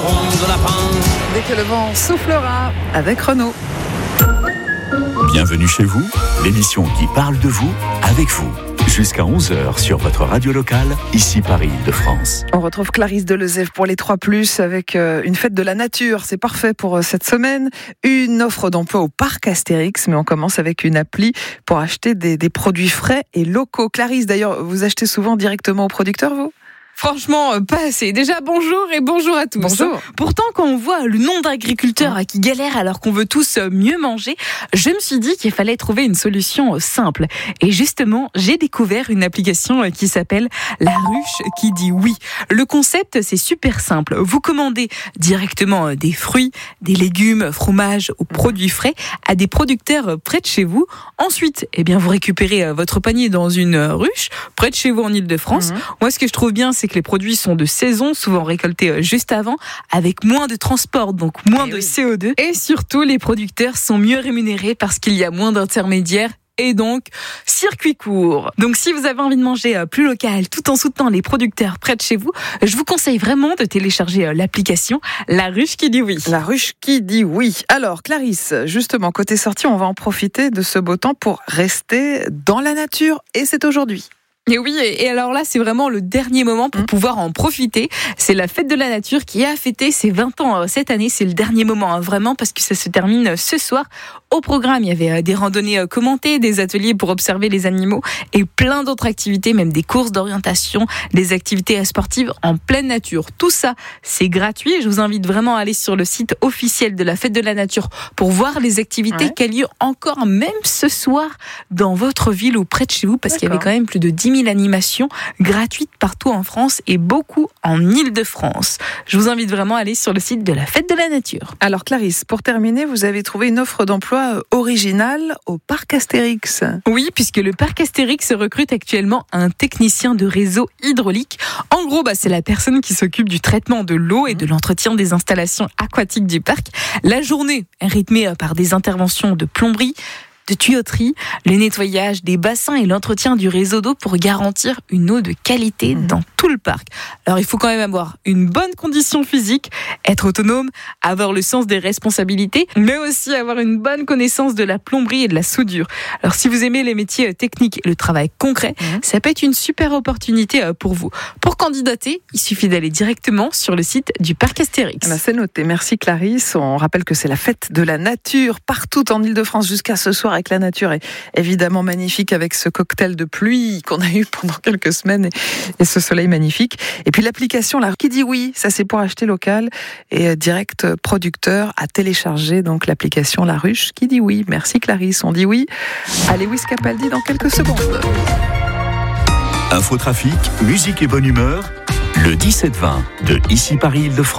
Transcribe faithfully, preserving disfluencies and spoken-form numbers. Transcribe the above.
seront de lapin. Dès que le vent soufflera avec Renaud. Bienvenue chez vous, l'émission qui parle de vous, avec vous. Jusqu'à onze heures sur votre radio locale, ici Paris-Île-de-France. On retrouve Clarisse Delezève pour les trois plus avec euh, une fête de la nature. C'est parfait pour euh, cette semaine. Une offre d'emploi au parc Astérix, mais on commence avec une appli pour acheter des, des produits frais et locaux. Clarisse, d'ailleurs, vous achetez souvent directement au producteur, vous ? Franchement, pas assez. Déjà, bonjour et bonjour à tous. Bonjour. Pourtant, quand on voit le nombre d'agriculteurs qui galèrent alors qu'on veut tous mieux manger, je me suis dit qu'il fallait trouver une solution simple. Et justement, j'ai découvert une application qui s'appelle La Ruche qui dit oui. Le concept, c'est super simple. Vous commandez directement des fruits, des légumes, fromages ou produits frais à des producteurs près de chez vous. Ensuite, eh bien, vous récupérez votre panier dans une ruche près de chez vous en Île-de-France. Mmh. Moi, ce que je trouve bien, c'est que les produits sont de saison, souvent récoltés juste avant, avec moins de transport, donc moins et de oui. C O deux. Et surtout, les producteurs sont mieux rémunérés parce qu'il y a moins d'intermédiaires et donc circuit court. Donc si vous avez envie de manger plus local tout en soutenant les producteurs près de chez vous, je vous conseille vraiment de télécharger l'application La Ruche qui dit oui. La Ruche qui dit oui. Alors Clarisse, justement, côté sortie, on va en profiter de ce beau temps pour rester dans la nature et c'est aujourd'hui. Et oui, et alors là, c'est vraiment le dernier moment pour mmh. pouvoir en profiter. C'est la fête de la nature qui a fêté ses vingt ans cette année. C'est le dernier moment, hein, vraiment, parce que ça se termine ce soir. Au programme, il y avait des randonnées commentées, des ateliers pour observer les animaux et plein d'autres activités, même des courses d'orientation, des activités sportives en pleine nature. Tout ça, c'est gratuit. Je vous invite vraiment à aller sur le site officiel de la fête de la nature pour voir les activités ouais. qui ont lieu encore même ce soir dans votre ville ou près de chez vous, parce D'accord. qu'il y avait quand même plus de dix mille animations gratuites partout en France et beaucoup en Île-de-France. Je vous invite vraiment à aller sur le site de la fête de la nature. Alors Clarisse, pour terminer, vous avez trouvé une offre d'emploi originale au parc Astérix. Oui, puisque le parc Astérix recrute actuellement un technicien de réseau hydraulique. En gros, bah, c'est la personne qui s'occupe du traitement de l'eau et de l'entretien des installations aquatiques du parc. La journée est rythmée par des interventions de plomberie, de tuyauterie, le nettoyage des bassins et l'entretien du réseau d'eau pour garantir une eau de qualité mmh. dans tout le parc. Alors il faut quand même avoir une bonne condition physique, être autonome, avoir le sens des responsabilités, mais aussi avoir une bonne connaissance de la plomberie et de la soudure. Alors si vous aimez les métiers techniques et le travail concret, mmh. ça peut être une super opportunité pour vous. Pour candidater, il suffit d'aller directement sur le site du parc Astérix. Ben, c'est noté. Merci Clarisse. On rappelle que c'est la fête de la nature partout en Île-de-France jusqu'à ce soir. Avec la nature est évidemment magnifique avec ce cocktail de pluie qu'on a eu pendant quelques semaines et, et ce soleil magnifique. Et puis l'application là qui dit oui, ça c'est pour acheter local et direct producteur à télécharger. Donc l'application La Ruche qui dit oui. Merci Clarisse, on dit oui. Allez, Lewis Capaldi dans quelques secondes. Infotrafic, musique et bonne humeur, le dix-sept vingt de Ici Paris-Île-de-France.